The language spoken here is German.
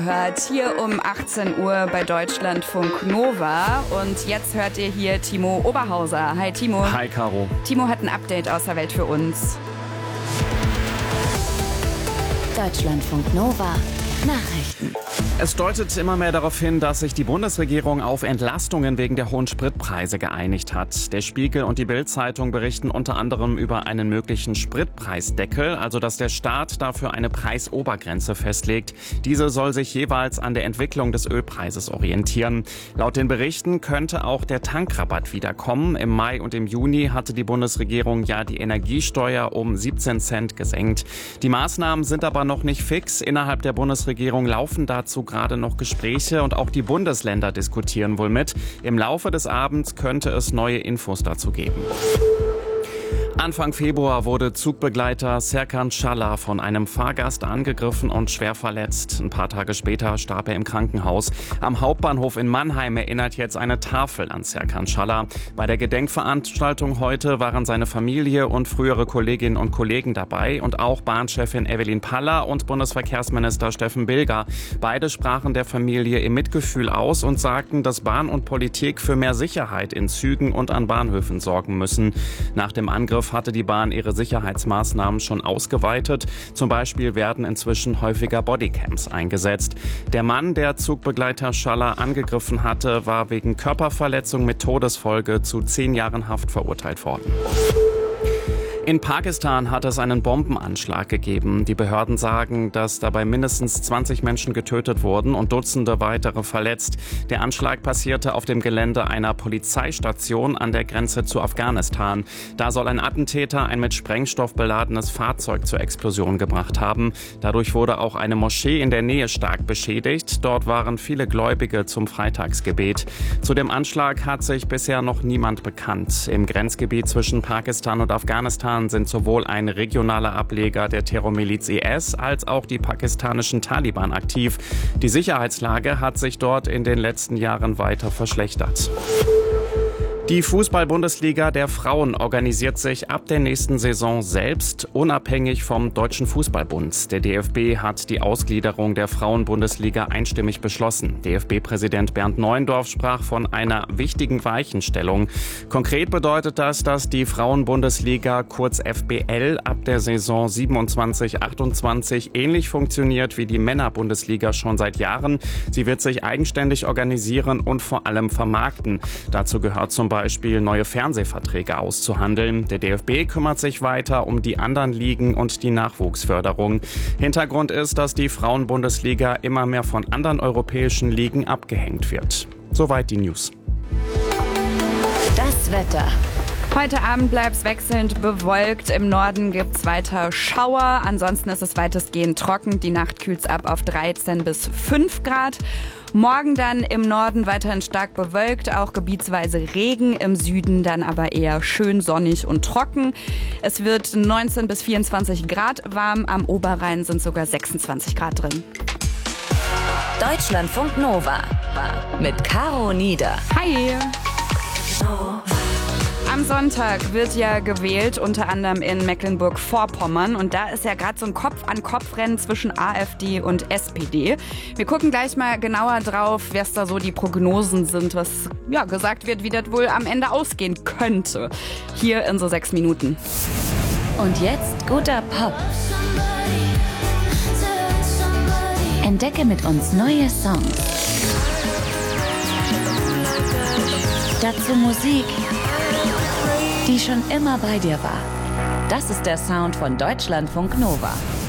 Hört hier um 18 Uhr bei Deutschlandfunk Nova. Und jetzt hört ihr hier Timo Oberhauser. Hi Timo. Hi Caro. Timo hat ein Update aus der Welt für uns. Deutschlandfunk Nova. Nachrichten. Es deutet immer mehr darauf hin, dass sich die Bundesregierung auf Entlastungen wegen der hohen Spritpreise geeinigt hat. Der Spiegel und die Bild-Zeitung berichten unter anderem über einen möglichen Spritpreisdeckel, also dass der Staat dafür eine Preisobergrenze festlegt. Diese soll sich jeweils an der Entwicklung des Ölpreises orientieren. Laut den Berichten könnte auch der Tankrabatt wiederkommen. Im Mai und im Juni hatte die Bundesregierung ja die Energiesteuer um 17 Cent gesenkt. Die Maßnahmen sind aber noch nicht fix. Innerhalb der Bundesregierung laufen dazu gerade noch Gespräche und auch die Bundesländer diskutieren wohl mit. Im Laufe des Abends könnte es neue Infos dazu geben. Anfang Februar wurde Zugbegleiter Serkan Çalhar von einem Fahrgast angegriffen und schwer verletzt. Ein paar Tage später starb er im Krankenhaus. Am Hauptbahnhof in Mannheim erinnert jetzt eine Tafel an Serkan Çalhar. Bei der Gedenkveranstaltung heute waren seine Familie und frühere Kolleginnen und Kollegen dabei und auch Bahnchefin Evelyn Paller und Bundesverkehrsminister Steffen Bilger. Beide sprachen der Familie ihr Mitgefühl aus und sagten, dass Bahn und Politik für mehr Sicherheit in Zügen und an Bahnhöfen sorgen müssen. Nach dem Angriff hatte die Bahn ihre Sicherheitsmaßnahmen schon ausgeweitet. Zum Beispiel werden inzwischen häufiger Bodycams eingesetzt. Der Mann, der Zugbegleiter Çalhar angegriffen hatte, war wegen Körperverletzung mit Todesfolge zu 10 Jahren Haft verurteilt worden. In Pakistan hat es einen Bombenanschlag gegeben. Die Behörden sagen, dass dabei mindestens 20 Menschen getötet wurden und Dutzende weitere verletzt. Der Anschlag passierte auf dem Gelände einer Polizeistation an der Grenze zu Afghanistan. Da soll ein Attentäter ein mit Sprengstoff beladenes Fahrzeug zur Explosion gebracht haben. Dadurch wurde auch eine Moschee in der Nähe stark beschädigt. Dort waren viele Gläubige zum Freitagsgebet. Zu dem Anschlag hat sich bisher noch niemand bekannt. Im Grenzgebiet zwischen Pakistan und Afghanistan sind sowohl ein regionaler Ableger der Terrormiliz IS als auch die pakistanischen Taliban aktiv. Die Sicherheitslage hat sich dort in den letzten Jahren weiter verschlechtert. Die Fußball-Bundesliga der Frauen organisiert sich ab der nächsten Saison selbst, unabhängig vom Deutschen Fußballbund. Der DFB hat die Ausgliederung der Frauen-Bundesliga einstimmig beschlossen. DFB-Präsident Bernd Neuendorf sprach von einer wichtigen Weichenstellung. Konkret bedeutet das, dass die Frauen-Bundesliga, kurz FBL, ab der Saison 27/28 ähnlich funktioniert wie die Männer-Bundesliga schon seit Jahren. Sie wird sich eigenständig organisieren und vor allem vermarkten. Dazu gehört zum Beispiel neue Fernsehverträge auszuhandeln. Der DFB kümmert sich weiter um die anderen Ligen und die Nachwuchsförderung. Hintergrund ist, dass die Frauen-Bundesliga immer mehr von anderen europäischen Ligen abgehängt wird. Soweit die News. Das Wetter. Heute Abend bleibt es wechselnd bewölkt. Im Norden gibt es weiter Schauer. Ansonsten ist es weitestgehend trocken. Die Nacht kühlt es ab auf 13 bis 5 Grad. Morgen dann im Norden weiterhin stark bewölkt, auch gebietsweise Regen, im Süden dann aber eher schön sonnig und trocken. Es wird 19 bis 24 Grad warm, am Oberrhein sind sogar 26 Grad drin. Deutschlandfunk Nova mit Caro Nieder. Hi! Am Sonntag wird ja gewählt, unter anderem in Mecklenburg-Vorpommern. Und da ist ja gerade so ein Kopf-an-Kopf-Rennen zwischen AfD und SPD. Wir gucken gleich mal genauer drauf, was da so die Prognosen sind, was ja gesagt wird, wie das wohl am Ende ausgehen könnte. Hier in so 6 Minuten. Und jetzt guter Pop. Entdecke mit uns neue Songs. Dazu Musik, die schon immer bei dir war. Das ist der Sound von Deutschlandfunk Nova.